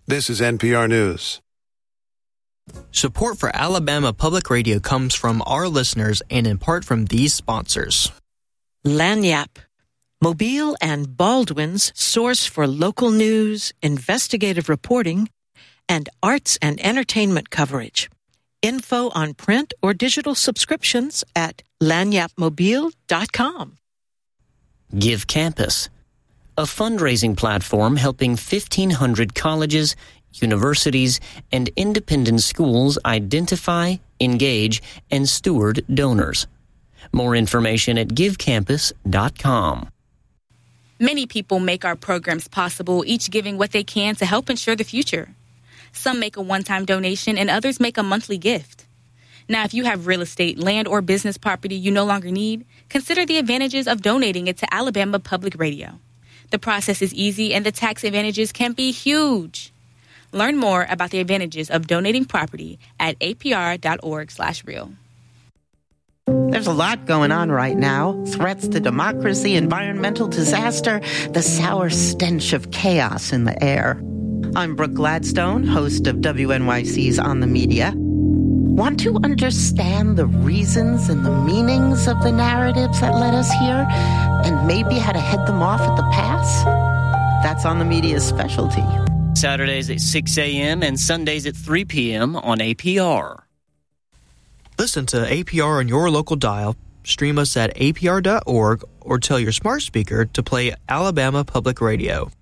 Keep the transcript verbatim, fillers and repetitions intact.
This is N P R News. Support for Alabama Public Radio comes from our listeners and in part from these sponsors. Lagniappe, Mobile and Baldwin's source for local news, investigative reporting, and arts and entertainment coverage. Info on print or digital subscriptions at lagniappe mobile dot com. Give Campus, a fundraising platform helping fifteen hundred colleges, universities, and independent schools identify, engage, and steward donors. More information at give campus dot com. Many people make our programs possible, each giving what they can to help ensure the future. Some make a one-time donation and others make a monthly gift. Now, if you have real estate, land, or business property you no longer need, consider the advantages of donating it to Alabama Public Radio. The process is easy and the tax advantages can be huge. Learn more about the advantages of donating property at apr.org slash real. There's a lot going on right now. Threats to democracy, environmental disaster, the sour stench of chaos in the air. I'm Brooke Gladstone, host of W N Y C's On the Media. Want to understand the reasons and the meanings of the narratives that led us here, and maybe how to head them off at the pass? That's On the Media's specialty. Saturdays at six a.m. and Sundays at three p.m. on A P R. Listen to A P R on your local dial, stream us at A P R dot org, or tell your smart speaker to play Alabama Public Radio.